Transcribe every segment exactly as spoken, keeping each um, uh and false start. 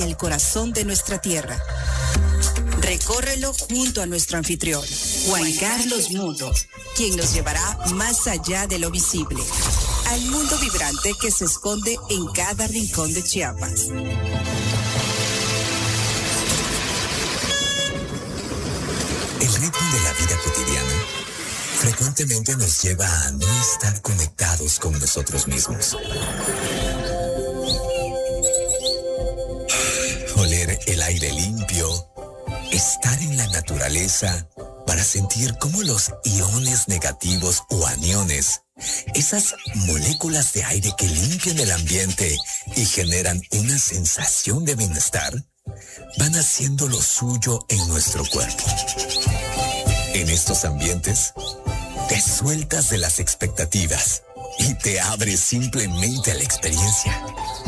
el corazón de nuestra tierra. Recórrelo junto a nuestro anfitrión, Juan Carlos Mundo, quien nos llevará más allá de lo visible, al mundo vibrante que se esconde en cada rincón de Chiapas. El ritmo de la vida cotidiana frecuentemente nos lleva a no estar conectados con nosotros mismos. Oler el aire limpio, estar en la naturaleza para sentir cómo los iones negativos o aniones, esas moléculas de aire que limpian el ambiente y generan una sensación de bienestar, van haciendo lo suyo en nuestro cuerpo. En estos ambientes, te sueltas de las expectativas y te abres simplemente a la experiencia.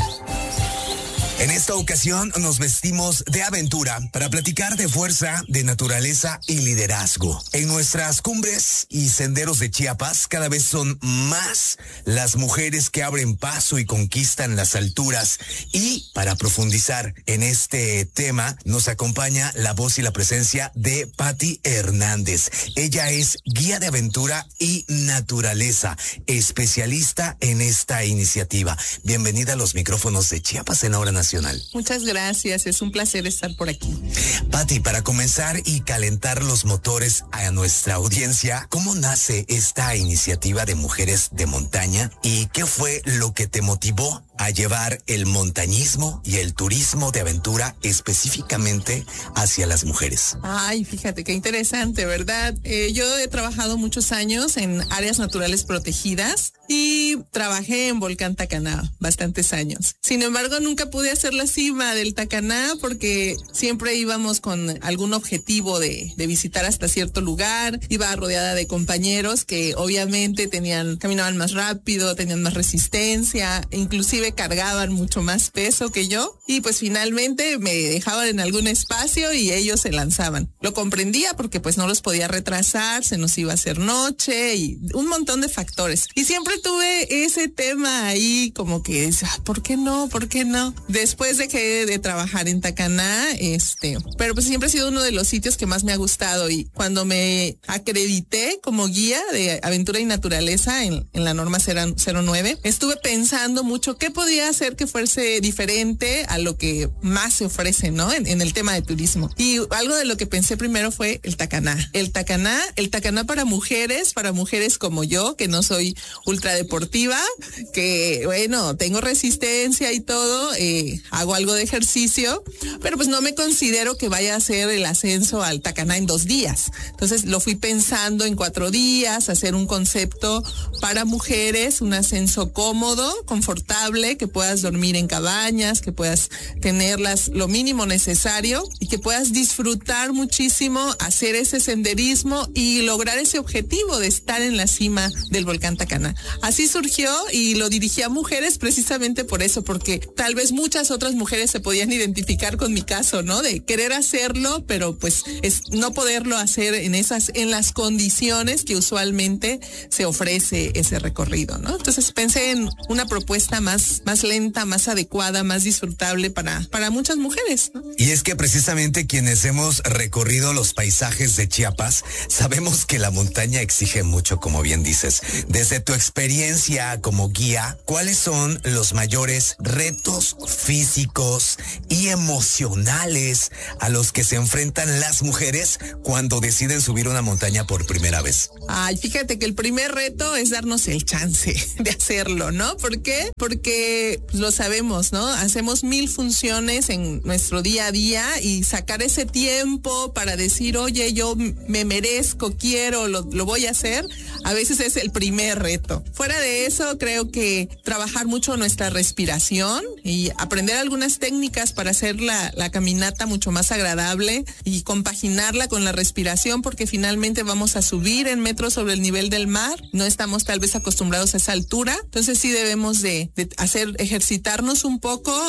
En esta ocasión nos vestimos de aventura para platicar de fuerza, de naturaleza y liderazgo. En nuestras cumbres y senderos de Chiapas, cada vez son más las mujeres que abren paso y conquistan las alturas. Y para profundizar en este tema, nos acompaña la voz y la presencia de Patti Hernández. Ella es guía de aventura y naturaleza, especialista en esta iniciativa. Bienvenida a los micrófonos de Chiapas en Hora Nacional. Muchas gracias, es un placer estar por aquí. Patti, para comenzar y calentar los motores a nuestra audiencia, ¿cómo nace esta iniciativa de mujeres de montaña y qué fue lo que te motivó a llevar el montañismo y el turismo de aventura específicamente hacia las mujeres? Ay, fíjate qué interesante, ¿verdad? Eh, yo he trabajado muchos años en áreas naturales protegidas y trabajé en Volcán Tacaná bastantes años. Sin embargo, nunca pude hacer la cima del Tacaná porque siempre íbamos con algún objetivo de, de visitar hasta cierto lugar. Iba rodeada de compañeros que obviamente tenían, caminaban más rápido, tenían más resistencia, inclusive cargaban mucho más peso que yo y pues finalmente me dejaban en algún espacio y ellos se lanzaban. Lo comprendía porque pues no los podía retrasar, se nos iba a hacer noche y un montón de factores. Y siempre tuve ese tema ahí como que, ¿por qué no? ¿Por qué no? Después de que de trabajar en Tacaná, este, pero pues siempre ha sido uno de los sitios que más me ha gustado y cuando me acredité como guía de aventura y naturaleza en, en la norma cero nueve, estuve pensando mucho qué podía hacer que fuese diferente a lo que más se ofrece, ¿no? En, en el tema de turismo. Y algo de lo que pensé primero fue el Tacaná. El Tacaná, el Tacaná para mujeres, para mujeres como yo, que no soy ultradeportiva, que bueno, tengo resistencia y todo, eh, hago algo de ejercicio, pero pues no me considero que vaya a hacer el ascenso al Tacaná en dos días. Entonces lo fui pensando en cuatro días, hacer un concepto para mujeres, un ascenso cómodo, confortable, que puedas dormir en cabañas, que puedas tenerlas lo mínimo necesario y que puedas disfrutar muchísimo, hacer ese senderismo y lograr ese objetivo de estar en la cima del Volcán Tacaná. Así surgió y lo dirigí a mujeres precisamente por eso, porque tal vez muchas otras mujeres se podían identificar con mi caso, ¿no? De querer hacerlo, pero pues es no poderlo hacer en esas, en las condiciones que usualmente se ofrece ese recorrido, ¿no? Entonces pensé en una propuesta más, más lenta, más adecuada, más disfrutable para, para muchas mujeres, ¿no? Y es que precisamente quienes hemos recorrido los paisajes de Chiapas, sabemos que la montaña exige mucho, como bien dices. Desde tu experiencia como guía, ¿cuáles son los mayores retos físicos y emocionales a los que se enfrentan las mujeres cuando deciden subir una montaña por primera vez? Ay, fíjate que el primer reto es darnos el chance de hacerlo, ¿no? ¿Por qué? Porque lo sabemos, ¿no? Hacemos mil funciones en nuestro día a día y sacar ese tiempo para decir, oye, yo me merezco, quiero, lo, lo voy a hacer, a veces es el primer reto. Fuera de eso, creo que trabajar mucho nuestra respiración y aprender algunas técnicas para hacer la, la caminata mucho más agradable y compaginarla con la respiración, porque finalmente vamos a subir en metros sobre el nivel del mar, no estamos tal vez acostumbrados a esa altura, entonces sí debemos de, de hacer, ejercitarnos un poco eh, físicamente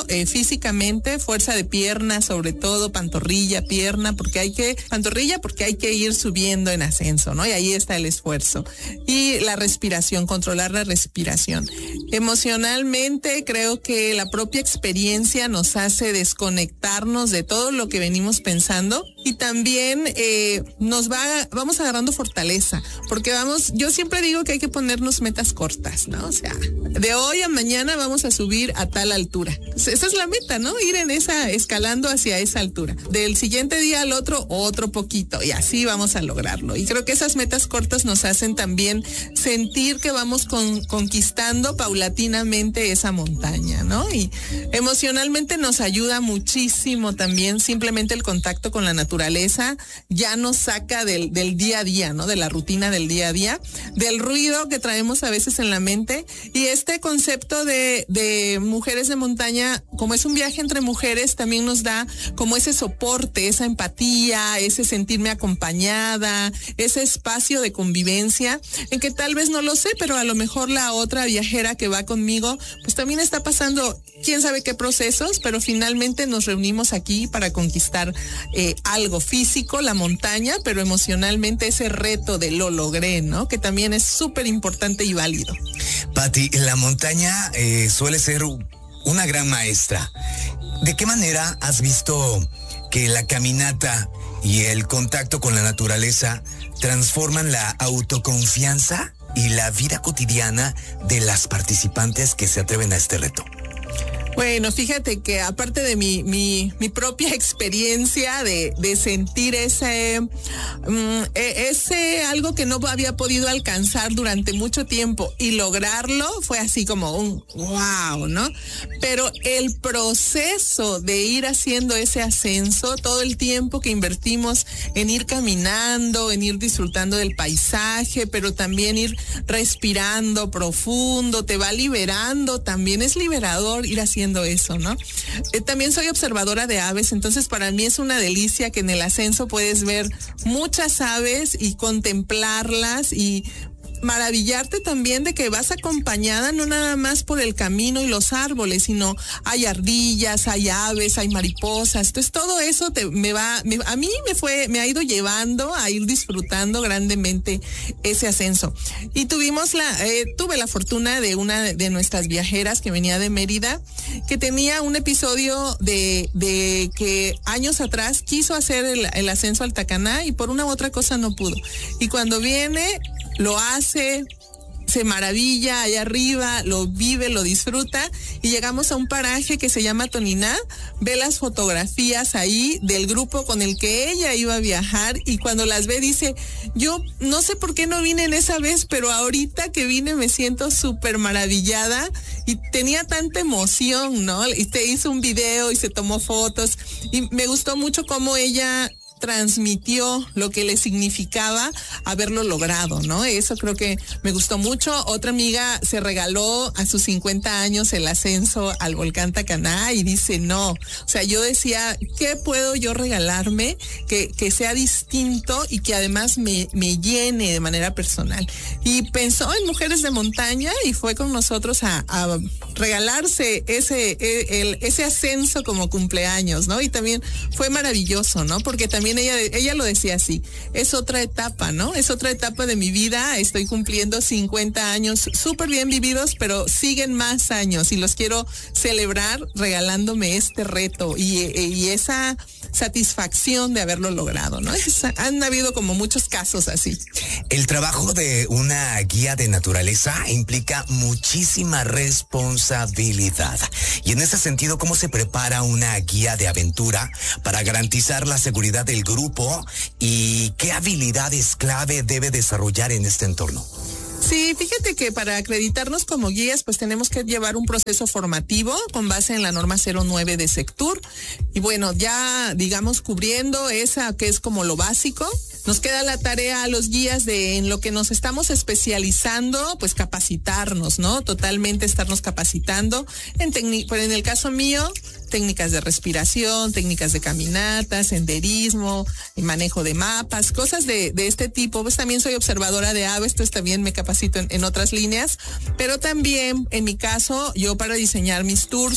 físicamente, fuerza de pierna, sobre todo pantorrilla, pierna, porque hay que, pantorrilla porque hay que ir subiendo en ascenso, ¿no? Y ahí está el esfuerzo. Y la respiración, controlar la respiración. Emocionalmente, creo que la propia experiencia nos hace desconectarnos de todo lo que venimos pensando y también eh, nos va, vamos agarrando fortaleza, porque vamos, yo siempre digo que hay que ponernos metas cortas, ¿no? O sea, de hoy a mañana vamos a subir a tal altura. Esa es la meta, ¿no? Ir en esa, escalando hacia esa altura. Del siguiente día al otro, otro poquito, y así vamos a lograrlo. Y creo que esas metas cortas nos hacen también sentir que vamos con, conquistando paulatinamente esa montaña, ¿no? Y emocionalmente nos ayuda muchísimo también simplemente el contacto con la naturaleza, ya nos saca del, del día a día, ¿no? De la rutina del día a día, del ruido que traemos a veces en la mente, y este concepto de, de mujeres de montaña, como es un viaje entre mujeres, también nos da como ese soporte, esa empatía, ese sentirme acompañada, ese espacio de convivencia, en que tal vez no lo sé, pero a lo mejor la otra viajera que va conmigo, pues también está pasando quién sabe qué procesos, pero finalmente nos reunimos aquí para conquistar eh, algo físico, la montaña, pero emocionalmente ese reto de lo logré, ¿no? Que también es súper importante y válido. Pati, la montaña eh, suele ser una gran maestra. ¿De qué manera has visto que la caminata y el contacto con la naturaleza transforman la autoconfianza y la vida cotidiana de las participantes que se atreven a este reto? Bueno, fíjate que aparte de mi, mi, mi propia experiencia de, de sentir ese, um, ese algo que no había podido alcanzar durante mucho tiempo y lograrlo, fue así como un wow, ¿no? Pero el proceso de ir haciendo ese ascenso, todo el tiempo que invertimos en ir caminando, en ir disfrutando del paisaje, pero también ir respirando profundo, te va liberando, también es liberador ir haciendo eso, ¿no? Eh, también soy observadora de aves, entonces para mí es una delicia que en el ascenso puedes ver muchas aves y contemplarlas y maravillarte también de que vas acompañada no nada más por el camino y los árboles, sino hay ardillas, hay aves, hay mariposas. Entonces todo eso te, me va, me, a mí me fue, me ha ido llevando a ir disfrutando grandemente ese ascenso. Y tuvimos la, eh, tuve la fortuna de una de nuestras viajeras que venía de Mérida, que tenía un episodio de, de que años atrás quiso hacer el, el ascenso al Tacaná y por una u otra cosa no pudo. Y cuando viene, lo hace, se maravilla allá arriba, lo vive, lo disfruta y llegamos a un paraje que se llama Toniná, ve las fotografías ahí del grupo con el que ella iba a viajar y cuando las ve dice, yo no sé por qué no vine en esa vez, pero ahorita que vine me siento súper maravillada y tenía tanta emoción, ¿no? Y te hizo un video y se tomó fotos y me gustó mucho cómo ella transmitió lo que le significaba haberlo logrado, ¿no? Eso creo que me gustó mucho. Otra amiga se regaló a sus cincuenta años el ascenso al volcán Tacaná y dice, no, o sea, yo decía, ¿qué puedo yo regalarme que, que sea distinto y que además me, me llene de manera personal? Y pensó en mujeres de montaña y fue con nosotros a, a regalarse ese, el, ese ascenso como cumpleaños, ¿no? Y también fue maravilloso, ¿no? Porque también ella, ella lo decía así, es otra etapa, ¿no? Es otra etapa de mi vida, estoy cumpliendo cincuenta años súper bien vividos, pero siguen más años y los quiero celebrar regalándome este reto y, y esa satisfacción de haberlo logrado, ¿no? Es, han habido como muchos casos así. El trabajo de una guía de naturaleza implica muchísima responsabilidad. Y en ese sentido, ¿cómo se prepara una guía de aventura para garantizar la seguridad del grupo y qué habilidades clave debe desarrollar en este entorno? Sí, fíjate que para acreditarnos como guías, pues tenemos que llevar un proceso formativo con base en la norma cero nueve de Sectur. Y bueno, ya digamos cubriendo esa que es como lo básico, nos queda la tarea a los guías de en lo que nos estamos especializando, pues capacitarnos, ¿no? Totalmente estarnos capacitando en técnica, pero en el caso mío, técnicas de respiración, técnicas de caminata, senderismo, manejo de mapas, cosas de, de este tipo. Pues también soy observadora de aves, entonces también me capacito en, en otras líneas, pero también en mi caso, yo para diseñar mis tours,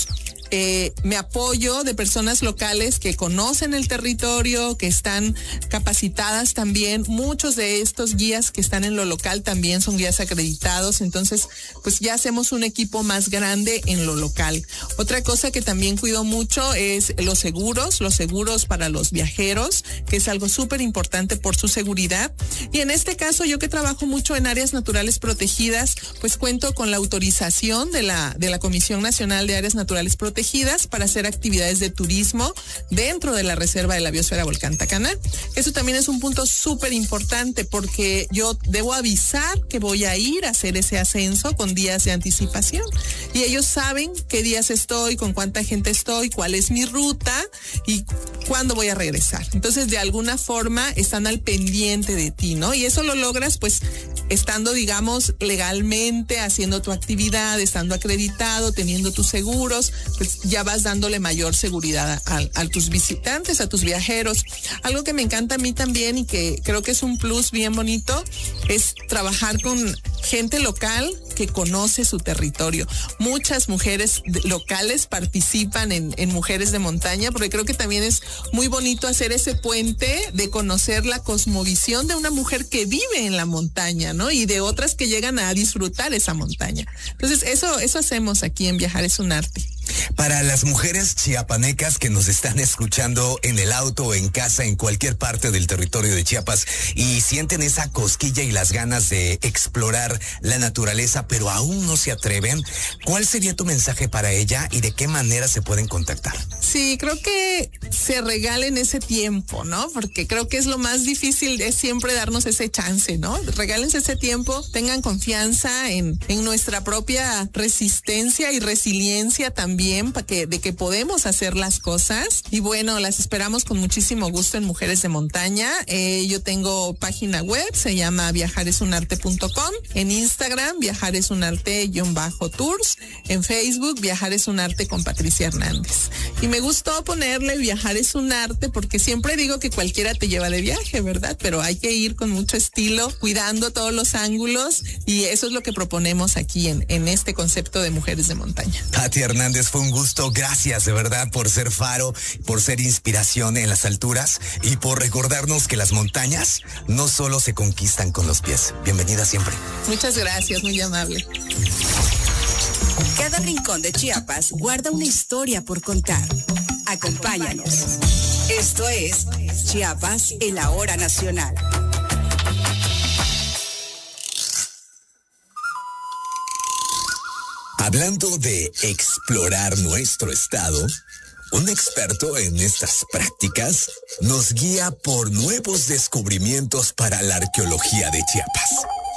eh, me apoyo de personas locales que conocen el territorio, que están capacitadas también. Muchos de estos guías que están en lo local también son guías acreditados, entonces pues ya hacemos un equipo más grande en lo local. Otra cosa que también cuido mucho es los seguros, los seguros para los viajeros, que es algo súper importante por su seguridad. Y en este caso, yo que trabajo mucho en áreas naturales protegidas, pues cuento con la autorización de la, de la Comisión Nacional de Áreas Naturales Protegidas para hacer actividades de turismo dentro de la Reserva de la Biosfera Volcán Tacaná. Eso también es un punto súper importante porque yo debo avisar que voy a ir a hacer ese ascenso con días de anticipación. Y ellos saben qué días estoy, con cuánta gente estoy, cuál es mi ruta y cuándo voy a regresar. Entonces, de alguna forma, están al pendiente de ti, ¿no? Y eso lo logras, pues, estando, digamos, legalmente, haciendo tu actividad, estando acreditado, teniendo tus seguros, pues ya vas dándole mayor seguridad a, a, a tus visitantes, a tus viajeros. Algo que me encanta a mí también y que creo que es un plus bien bonito es trabajar con gente local que conoce su territorio. Muchas mujeres locales participan en, en Mujeres de Montaña, porque creo que también es muy bonito hacer ese puente de conocer la cosmovisión de una mujer que vive en la montaña, ¿no? Y de otras que llegan a disfrutar esa montaña. Entonces, eso, eso hacemos aquí en Viajar es un Arte. Para las mujeres chiapanecas que nos están escuchando en el auto o en casa, en cualquier parte del territorio de Chiapas y sienten esa cosquilla y las ganas de explorar la naturaleza, pero aún no se atreven, ¿cuál sería tu mensaje para ella y de qué manera se pueden contactar? Sí, creo que se regalen ese tiempo, ¿no? Porque creo que es lo más difícil, es siempre darnos ese chance, ¿no? Regálense ese tiempo, tengan confianza en, en nuestra propia resistencia y resiliencia también. Bien, para que, de que podemos hacer las cosas. Y bueno, las esperamos con muchísimo gusto en Mujeres de Montaña. Eh, yo tengo página web, se llama viajaresunarte punto com. En Instagram, viajaresunarte-tours. En Facebook, Viajar es un Arte con Patricia Hernández. Y me gustó ponerle Viajar es un Arte porque siempre digo que cualquiera te lleva de viaje, ¿verdad? Pero hay que ir con mucho estilo, cuidando todos los ángulos. Y eso es lo que proponemos aquí en, en este concepto de Mujeres de Montaña. Pati Hernández, fue un gusto, gracias de verdad por ser faro, por ser inspiración en las alturas y por recordarnos que las montañas no solo se conquistan con los pies. Bienvenida siempre. Muchas gracias, muy amable. Cada rincón de Chiapas guarda una historia por contar. Acompáñanos. Esto es Chiapas en la Hora Nacional. Hablando de explorar nuestro estado, un experto en estas prácticas nos guía por nuevos descubrimientos para la arqueología de Chiapas.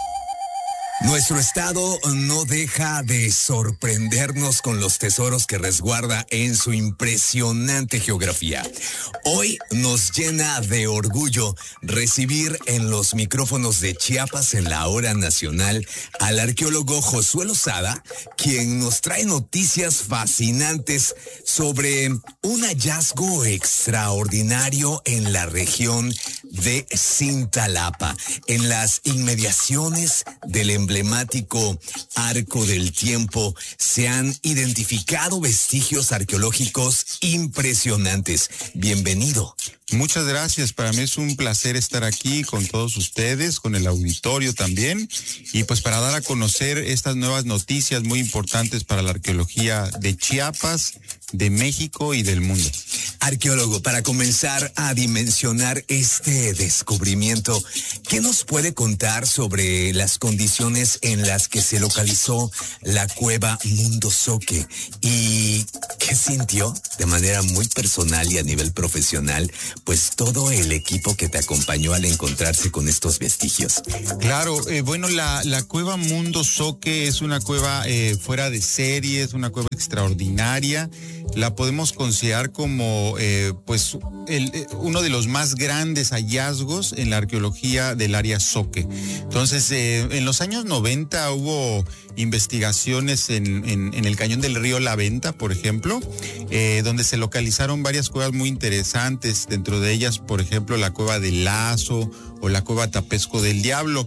Nuestro estado no deja de sorprendernos con los tesoros que resguarda en su impresionante geografía. Hoy nos llena de orgullo recibir en los micrófonos de Chiapas en la Hora Nacional al arqueólogo Josué Lozada, quien nos trae noticias fascinantes sobre un hallazgo extraordinario en la región de Cintalapa, en las inmediaciones del emblemático Arco del Tiempo. Se han identificado vestigios arqueológicos impresionantes. Bienvenido. Muchas gracias, para mí es un placer estar aquí con todos ustedes, con el auditorio también, y pues para dar a conocer estas nuevas noticias muy importantes para la arqueología de Chiapas, de México y del mundo. Arqueólogo, para comenzar a dimensionar este descubrimiento, ¿qué nos puede contar sobre las condiciones en las que se localizó la cueva Mundo Zoque y qué sintió de manera muy personal y a nivel profesional, pues todo el equipo que te acompañó al encontrarse con estos vestigios? Claro, eh, bueno, la, la cueva Mundo Zoque es una cueva eh, fuera de serie, es una cueva extraordinaria. La podemos considerar como eh, pues el, eh, uno de los más grandes hallazgos en la arqueología del área Zoque. Entonces, eh, en los años noventa hubo investigaciones en, en, en el cañón del río La Venta, por ejemplo, eh, donde se localizaron varias cuevas muy interesantes, dentro de ellas, por ejemplo, la cueva del Lazo o la cueva Tapesco del Diablo.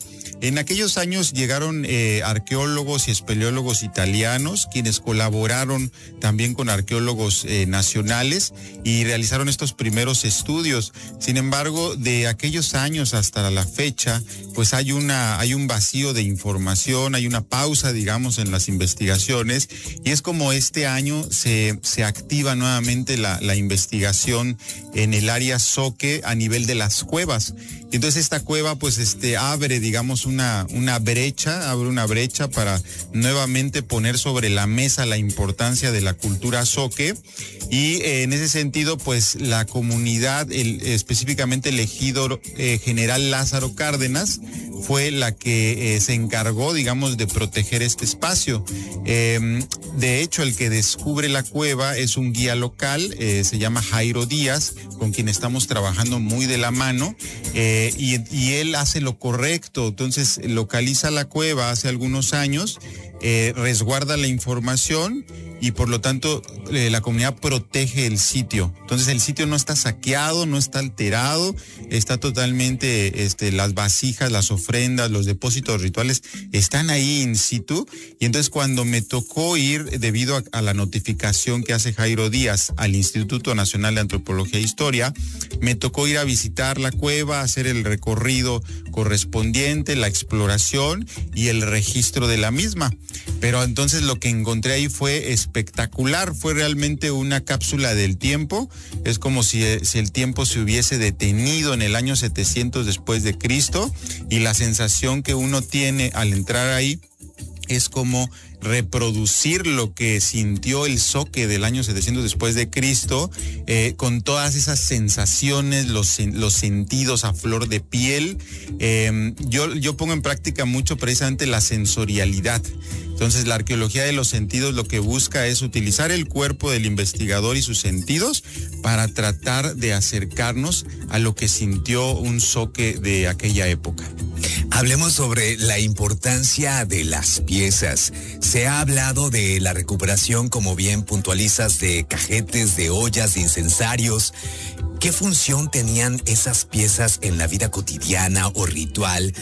En aquellos años llegaron eh, arqueólogos y espeleólogos italianos, quienes colaboraron también con arqueólogos eh, nacionales y realizaron estos primeros estudios. Sin embargo, de aquellos años hasta la fecha, pues hay una, hay un vacío de información, hay una pausa, digamos, en las investigaciones, y es como este año se, se activa nuevamente la, la investigación en el área Zoque a nivel de las cuevas. Entonces esta cueva pues este abre, digamos, una, una brecha, abre una brecha para nuevamente poner sobre la mesa la importancia de la cultura Zoque, y eh, en ese sentido pues la comunidad, el, específicamente el ejido eh, general Lázaro Cárdenas, fue la que eh, se encargó, digamos, de proteger este espacio. Eh, de hecho, el que descubre la cueva es un guía local, eh, se llama Jairo Díaz, con quien estamos trabajando muy de la mano, eh, y, y él hace lo correcto. Entonces, localiza la cueva hace algunos años, eh, resguarda la información, y por lo tanto eh, la comunidad protege el sitio. Entonces el sitio no está saqueado, no está alterado, está totalmente, este, las vasijas, las ofrendas, los depósitos rituales están ahí in situ. Y entonces cuando me tocó ir, debido a, a la notificación que hace Jairo Díaz al Instituto Nacional de Antropología e Historia, me tocó ir a visitar la cueva, hacer el recorrido correspondiente, la exploración y el registro de la misma. Pero entonces lo que encontré ahí fue espectacular, fue realmente una cápsula del tiempo. Es como si, si el tiempo se hubiese detenido en el año setecientos después de Cristo, y la sensación que uno tiene al entrar ahí es como reproducir lo que sintió el Zoque del año setecientos después de Cristo, eh, con todas esas sensaciones, los, los sentidos a flor de piel. Eh, yo, yo pongo en práctica mucho precisamente la sensorialidad. Entonces, la arqueología de los sentidos lo que busca es utilizar el cuerpo del investigador y sus sentidos para tratar de acercarnos a lo que sintió un Zoque de aquella época. Hablemos sobre la importancia de las piezas. Se ha hablado de la recuperación, como bien puntualizas, de cajetes, de ollas, de incensarios. ¿Qué función tenían esas piezas en la vida cotidiana o ritual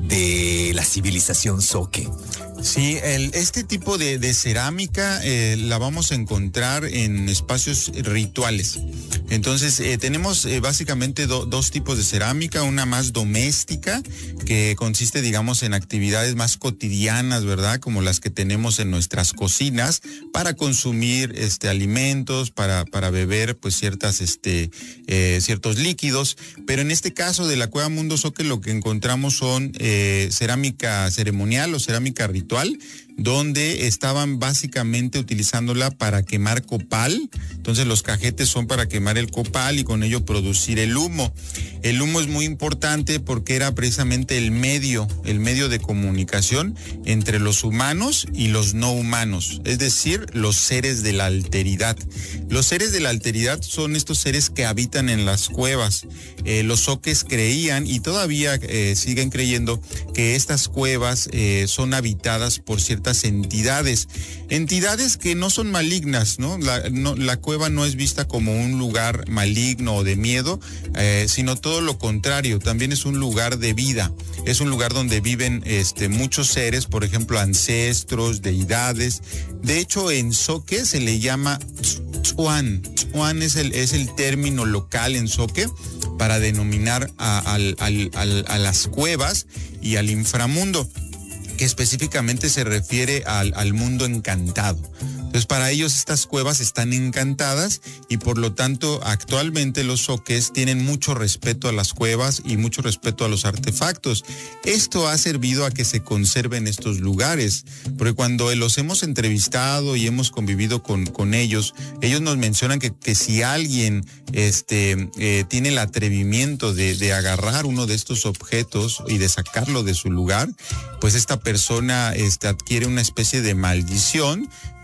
de la civilización Zoque? Sí, el, este tipo de, de cerámica eh, la vamos a encontrar en espacios rituales. Entonces, eh, tenemos eh, básicamente do, dos tipos de cerámica, una más doméstica, que consiste, digamos, en actividades más cotidianas, ¿verdad? Como las que tenemos en nuestras cocinas para consumir este, alimentos, para, para beber, pues, ciertas, este, eh, ciertos líquidos. Pero en este caso de la Cueva Mundo Zoque, lo que encontramos son eh, cerámica ceremonial o cerámica ritual, donde estaban básicamente utilizándola para quemar copal. Entonces los cajetes son para quemar el copal y con ello producir el humo. El humo es muy importante porque era precisamente el medio, el medio de comunicación entre los humanos y los no humanos, es decir, los seres de la alteridad. Los seres de la alteridad son estos seres que habitan en las cuevas. Eh, los zoques creían y todavía eh, siguen creyendo que estas cuevas eh, son habitadas por ciertas entidades, entidades que no son malignas, ¿no? La, no, la cueva no es vista como un lugar maligno o de miedo, eh, sino todo lo contrario, también es un lugar de vida, es un lugar donde viven este, muchos seres, por ejemplo, ancestros, deidades. De hecho, en Zoque se le llama Tzuan. Tzuan es el, es el término local en Zoque para denominar a, al, al, al, a las cuevas y al inframundo, que específicamente se refiere al, al mundo encantado. Entonces, para ellos estas cuevas están encantadas y por lo tanto actualmente los zoques tienen mucho respeto a las cuevas y mucho respeto a los artefactos. Esto ha servido a que se conserven estos lugares, porque cuando los hemos entrevistado y hemos convivido con, con ellos, ellos nos mencionan que, que si alguien este, eh, tiene el atrevimiento de, de agarrar uno de estos objetos y de sacarlo de su lugar, pues esta persona este, adquiere una especie de maldición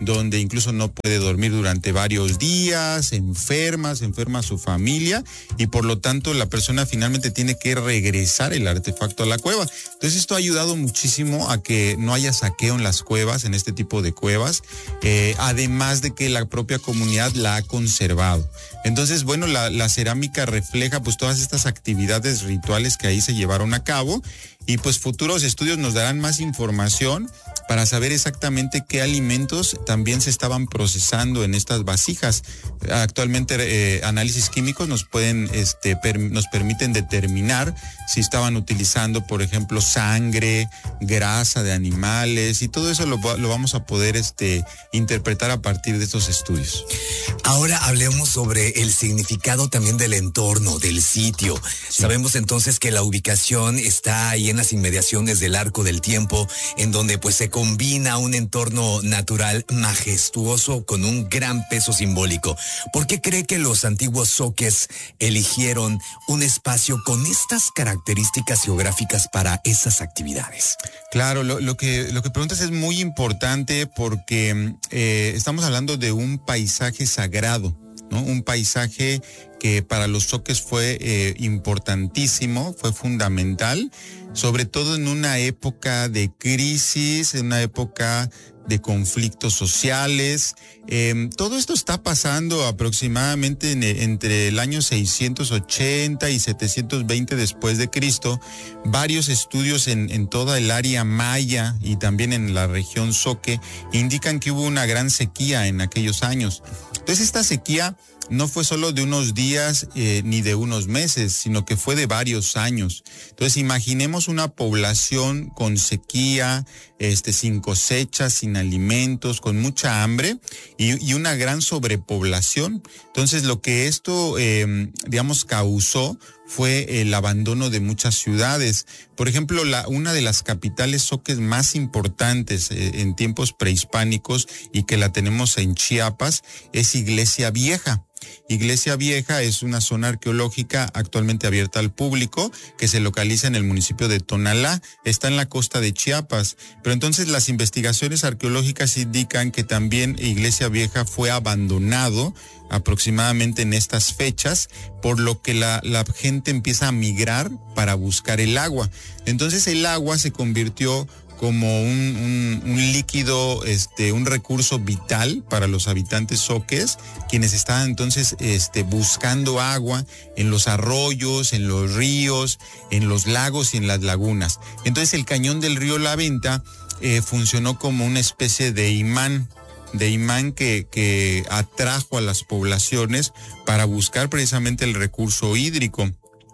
donde incluso no puede dormir durante varios días, enferma, se enferma su familia y por lo tanto la persona finalmente tiene que regresar el artefacto a la cueva. Entonces esto ha ayudado muchísimo a que no haya saqueo en las cuevas, en este tipo de cuevas, eh, además de que la propia comunidad la ha conservado. Entonces, bueno, la, la cerámica refleja pues todas estas actividades rituales que ahí se llevaron a cabo y pues futuros estudios nos darán más información para saber exactamente qué alimentos también se estaban procesando en estas vasijas. Actualmente eh, análisis químicos nos pueden, este, per, nos permiten determinar si estaban utilizando, por ejemplo, sangre, grasa de animales y todo eso lo, lo vamos a poder este, interpretar a partir de estos estudios. Ahora hablemos sobre el significado también del entorno, del sitio. Sí. Sabemos entonces que la ubicación está ahí en las inmediaciones del Arco del Tiempo, en donde pues se combina un entorno natural majestuoso con un gran peso simbólico. ¿Por qué cree que los antiguos zoques eligieron un espacio con estas características geográficas para esas actividades? Claro, lo, lo que lo que preguntas es muy importante porque eh, estamos hablando de un paisaje sagrado, ¿no? Un paisaje que para los zoques fue eh, importantísimo, fue fundamental, sobre todo en una época de crisis, en una época de conflictos sociales. Eh, todo esto está pasando aproximadamente en, entre el año seiscientos ochenta y setecientos veinte después de Cristo. Varios estudios en, en toda el área maya y también en la región zoque indican que hubo una gran sequía en aquellos años. Entonces esta sequía no fue solo de unos días eh, ni de unos meses, sino que fue de varios años. Entonces imaginemos una población con sequía, este, sin cosechas, sin alimentos, con mucha hambre y, y una gran sobrepoblación. Entonces lo que esto, eh, digamos, causó fue el abandono de muchas ciudades. Por ejemplo, la, una de las capitales zoques más importantes eh, en tiempos prehispánicos y que la tenemos en Chiapas es Iglesia Vieja. Iglesia Vieja es una zona arqueológica actualmente abierta al público que se localiza en el municipio de Tonalá, está en la costa de Chiapas. Pero entonces las investigaciones arqueológicas indican que también Iglesia Vieja fue abandonado aproximadamente en estas fechas, por lo que la, la gente empieza a migrar para buscar el agua. Entonces el agua se convirtió como un, un, un líquido, este, un recurso vital para los habitantes zoques, quienes estaban entonces este, buscando agua en los arroyos, en los ríos, en los lagos y en las lagunas. Entonces el cañón del río La Venta eh, funcionó como una especie de imán, de imán que, que atrajo a las poblaciones para buscar precisamente el recurso hídrico.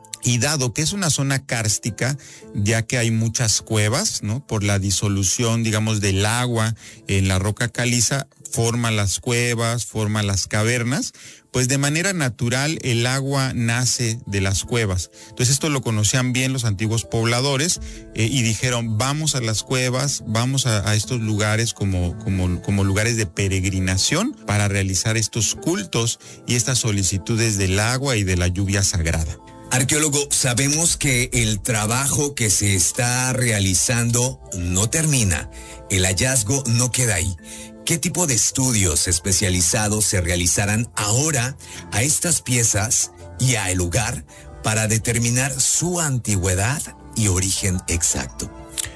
Y dado que es una zona kárstica, ya que hay muchas cuevas, ¿no? Por la disolución, digamos, del agua en la roca caliza, forma las cuevas, forma las cavernas, pues de manera natural el agua nace de las cuevas. Entonces esto lo conocían bien los antiguos pobladores eh, y dijeron, vamos a las cuevas, vamos a, a estos lugares como, como, como lugares de peregrinación para realizar estos cultos y estas solicitudes del agua y de la lluvia sagrada. Arqueólogo, sabemos que el trabajo que se está realizando no termina, el hallazgo no queda ahí. ¿Qué tipo de estudios especializados se realizarán ahora a estas piezas y a el lugar para determinar su antigüedad y origen exacto?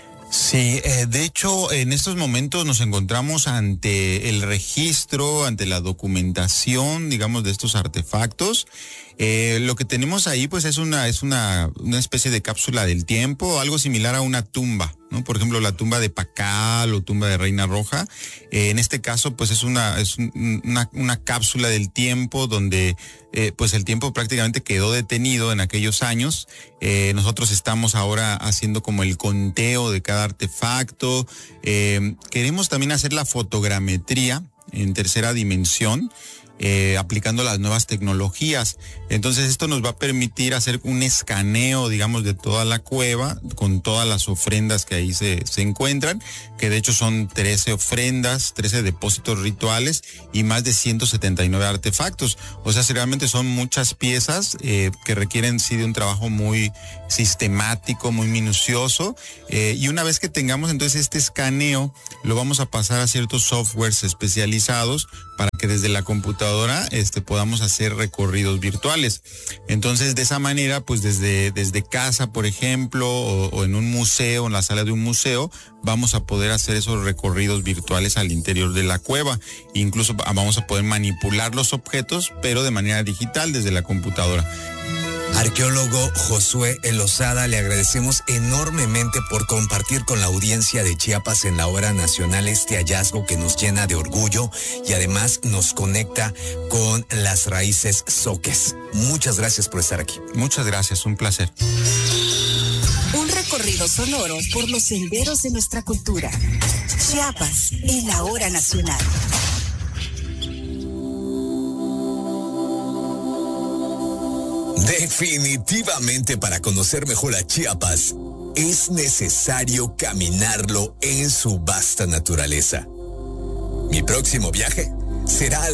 Sí, eh, de hecho, en estos momentos nos encontramos ante el registro, ante la documentación, digamos, de estos artefactos. Eh, lo que tenemos ahí, pues, es una es una una especie de cápsula del tiempo, algo similar a una tumba, ¿no? Por ejemplo, la tumba de Pacal o tumba de Reina Roja. Eh, en este caso, pues, es una es un, una una cápsula del tiempo donde, eh, pues, el tiempo prácticamente quedó detenido en aquellos años. Eh, nosotros estamos ahora haciendo como el conteo de cada artefacto. Eh, queremos también hacer la fotogrametría en tercera dimensión eh, aplicando las nuevas tecnologías. Entonces esto nos va a permitir hacer un escaneo, digamos, de toda la cueva con todas las ofrendas que ahí se, se encuentran, que de hecho son trece ofrendas, trece depósitos rituales y más de ciento setenta y nueve artefactos. O sea, si realmente son muchas piezas eh, que requieren sí de un trabajo muy sistemático, muy minucioso, eh, y una vez que tengamos entonces este escaneo, lo vamos a pasar a ciertos softwares especializados para que desde la computadora este, podamos hacer recorridos virtuales. Entonces, de esa manera, pues desde, desde casa, por ejemplo, o, o en un museo, en la sala de un museo, vamos a poder hacer esos recorridos virtuales al interior de la cueva. Incluso vamos a poder manipular los objetos, pero de manera digital desde la computadora. Arqueólogo Josué Elosada, le agradecemos enormemente por compartir con la audiencia de Chiapas en la hora nacional este hallazgo que nos llena de orgullo y además nos conecta con las raíces zoques. Muchas gracias por estar aquí. Muchas gracias, un placer. Un recorrido sonoro por los senderos de nuestra cultura. Chiapas en la hora nacional. Definitivamente, para conocer mejor a Chiapas, es necesario caminarlo en su vasta naturaleza. Mi próximo viaje será